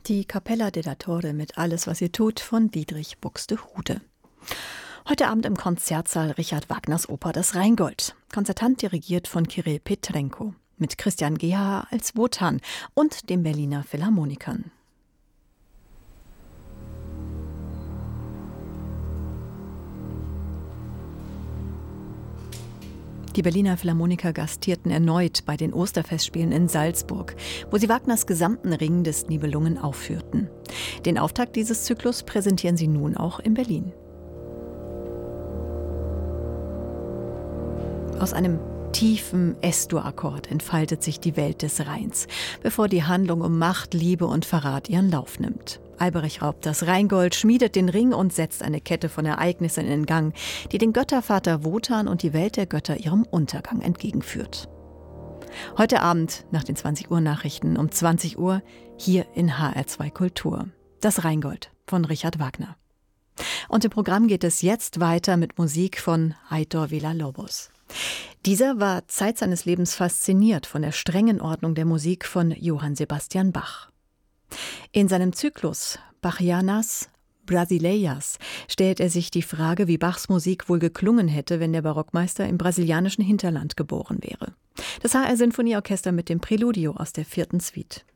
Die Capella della Torre mit Alles, was ihr tut von Dietrich Buxtehude. Heute Abend im Konzertsaal Richard Wagners Oper Das Rheingold. Konzertant dirigiert von Kirill Petrenko. Mit Christian Geha als Wotan und den Berliner Philharmonikern. Die Berliner Philharmoniker gastierten erneut bei den Osterfestspielen in Salzburg, wo sie Wagners gesamten Ring des Nibelungen aufführten. Den Auftakt dieses Zyklus präsentieren sie nun auch in Berlin. Aus einem tiefen Es-Dur-Akkord entfaltet sich die Welt des Rheins, bevor die Handlung um Macht, Liebe und Verrat ihren Lauf nimmt. Alberich raubt das Rheingold, schmiedet den Ring und setzt eine Kette von Ereignissen in Gang, die den Göttervater Wotan und die Welt der Götter ihrem Untergang entgegenführt. Heute Abend nach den 20 Uhr Nachrichten um 20 Uhr hier in HR2 Kultur. Das Rheingold von Richard Wagner. Und im Programm geht es jetzt weiter mit Musik von Heitor Villa-Lobos. Dieser war Zeit seines Lebens fasziniert von der strengen Ordnung der Musik von Johann Sebastian Bach. In seinem Zyklus Bachianas Brasileias stellt er sich die Frage, wie Bachs Musik wohl geklungen hätte, wenn der Barockmeister im brasilianischen Hinterland geboren wäre. Das HR Sinfonieorchester mit dem Präludio aus der 4. Suite.